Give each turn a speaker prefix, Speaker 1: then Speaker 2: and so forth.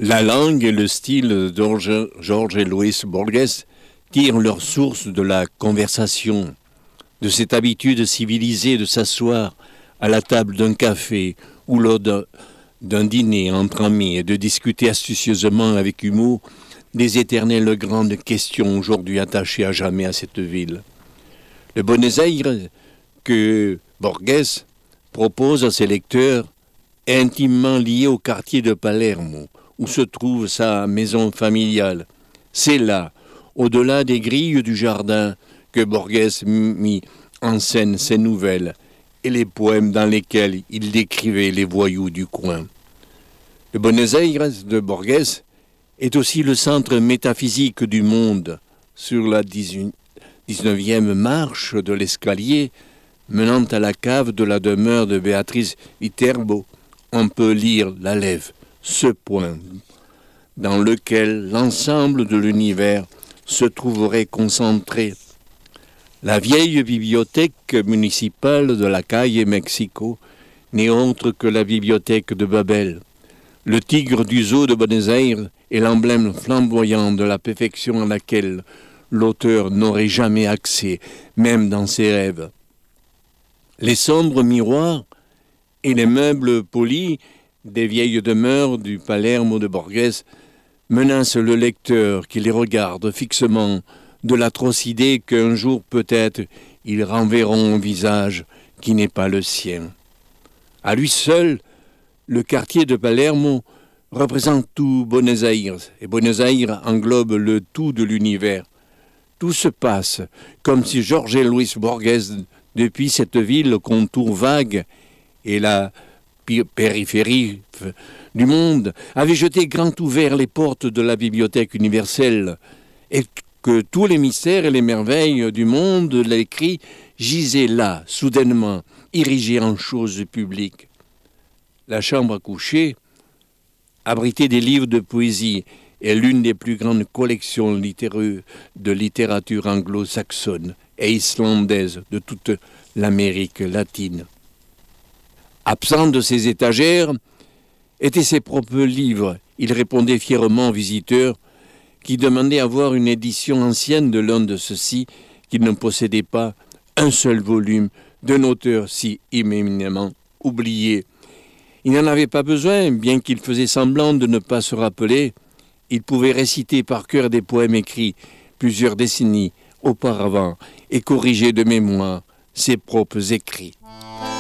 Speaker 1: La langue et le style de Jorge Luis Borges tirent leur source de la conversation, de cette habitude civilisée de s'asseoir à la table d'un café ou lors d'un dîner entre amis et de discuter astucieusement avec humour des éternelles grandes questions aujourd'hui attachées à jamais à cette ville. Le Buenos Aires que Borges propose à ses lecteurs est intimement lié au quartier de Palermo, où se trouve sa maison familiale. C'est là, au-delà des grilles du jardin, que Borges mit en scène ses nouvelles et les poèmes dans lesquels il décrivait les voyous du coin. Le Buenos Aires de Borges est aussi le centre métaphysique du monde. Sur la 19e marche de l'escalier menant à la cave de la demeure de Béatrice Viterbo, on peut lire la lèvre, ce point dans lequel l'ensemble de l'univers se trouverait concentré. La vieille bibliothèque municipale de la Calle Mexico n'est autre que la bibliothèque de Babel. Le tigre du zoo de Buenos Aires est l'emblème flamboyant de la perfection à laquelle l'auteur n'aurait jamais accès, même dans ses rêves. Les sombres miroirs et les meubles polis des vieilles demeures du Palermo de Borges menacent le lecteur qui les regarde fixement de l'atrocité qu'un jour peut-être ils renverront au visage qui n'est pas le sien. À lui seul, le quartier de Palermo représente tout Buenos Aires, et Buenos Aires englobe le tout de l'univers. Tout se passe comme si Jorge Luis Borges, depuis cette ville au contour vague et la périphérie du monde, avait jeté grand ouvert les portes de la bibliothèque universelle, et que tous les mystères et les merveilles du monde, l'écrit, gisaient là, soudainement, érigés en choses publiques. La chambre à coucher abritait des livres de poésie et l'une des plus grandes collections de littérature anglo-saxonne et islandaise de toute l'Amérique latine. Absent de ses étagères étaient ses propres livres. Il répondait fièrement aux visiteurs qui demandaient à voir une édition ancienne de l'un de ceux-ci qu'il ne possédait pas un seul volume d'un auteur si éminemment oublié. Il n'en avait pas besoin, bien qu'il faisait semblant de ne pas se rappeler. Il pouvait réciter par cœur des poèmes écrits plusieurs décennies auparavant et corriger de mémoire ses propres écrits.